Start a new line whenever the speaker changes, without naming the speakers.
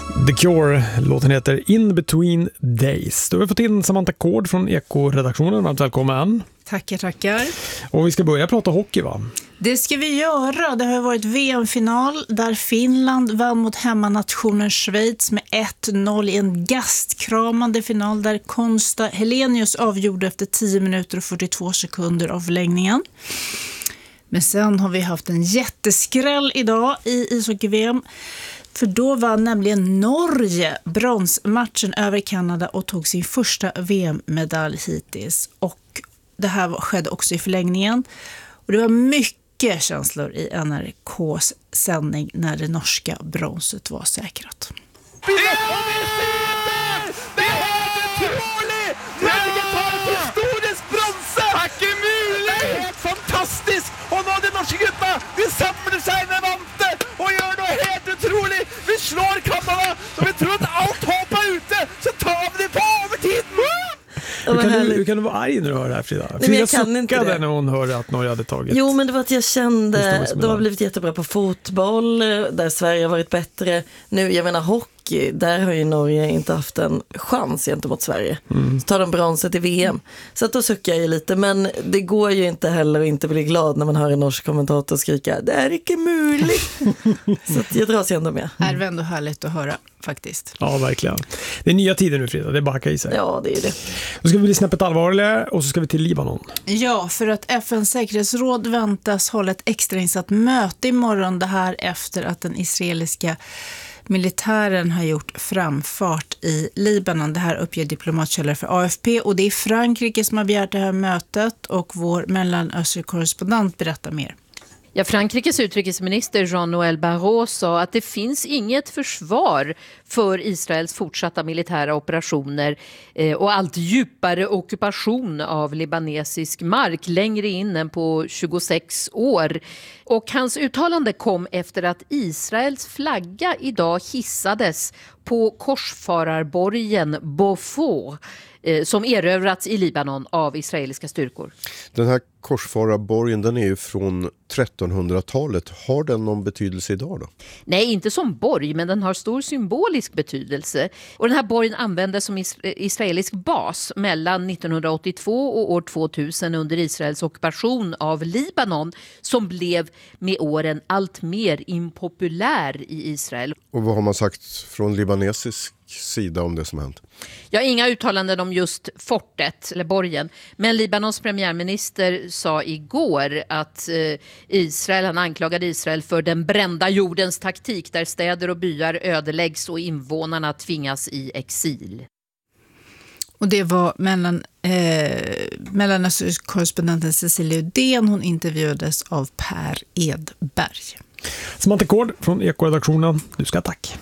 The Cure, låten heter In Between Days. Du har fått in Samantha Kård från Eko-redaktionen. Varmt välkommen.
Tackar.
Och vi ska börja prata hockey, va?
Det ska vi göra. Det har varit VM-final där Finland vann mot hemmanationen Schweiz med 1-0 i en gastkramande final där Konsta Helenius avgjorde efter 10 minuter och 42 sekunder av förlängningen. Men sen har vi haft en jätteskräll idag i ishockey-VM. För då vann nämligen Norge bronsmatchen över Kanada och tog sin första VM-medalj hittills. Och det här skedde också i förlängningen. Och det var mycket känslor i NRKs sändning när det norska bronset var säkrat.
Det är helt otroligt! Norge tar ett historiskt bronse! Tack Emil! Det är helt fantastiskt! Och nå de norska gutta, de samler sig med vante och gör något helt otroligt! Vi slår Kanada, så vi tror att allt hopp är ute, så tar vi det på övertiden!
Hur kan du vara arg när du hör det här, Frida? Frida suckade när hon hörde att Norge hade tagit.
Jo, men det var att jag kände de har blivit jättebra på fotboll, där Sverige har varit bättre. Nu, jag menar hockey, där har ju Norge inte haft en chans gentemot Sverige. Så tar de bronset i VM. Så att då suckar jag lite, men det går ju inte heller att inte bli glad när man hör en norsk kommentator skrika, det är inte möjligt. Så att jag dras ju ändå med.
Det är ändå härligt att höra faktiskt.
Ja, verkligen. Det är nya tider nu, Frida, det är bara hacka i sig.
Ja, det är det.
Då ska vi bli snäppet allvarligare och så ska vi till Libanon.
Ja, för att FNs säkerhetsråd väntas hålla ett extrainsatt möte imorgon, det här efter att den israeliska militären har gjort framfart i Libanon. Det här uppger diplomatkällor för AFP och det är Frankrike som har begärt det här mötet och vår Mellanöstern-korrespondent berättar mer.
Ja, Frankrikes utrikesminister Jean-Noël Barrot sa att det finns inget försvar för Israels fortsatta militära operationer och allt djupare ockupation av libanesisk mark längre in än på 26 år. Och hans uttalande kom efter att Israels flagga idag hissades på korsfararborgen Beaufort som erövrats i Libanon av israeliska styrkor.
Den här korsfararborgen, den är ju från 1300-talet. Har den någon betydelse idag då?
Nej, inte som borg, men den har stor symbolisk betydelse. Och den här borgen användes som israelisk bas mellan 1982 och år 2000 under Israels ockupation av Libanon, som blev med åren allt mer impopulär i Israel.
Och vad har man sagt från libanesisk sida om det som hänt?
Jag har inga uttalanden om just fortet eller borgen, men Libanons premiärminister sa igår att han anklagade Israel för den brända jordens taktik där städer och byar ödeläggs och invånarna tvingas i exil.
Och det var Mellanöstern-korrespondenten Cecilia Udén. Hon intervjuades av Per Edberg.
Samantha Kård från Eko-redaktionen. Du ska tack.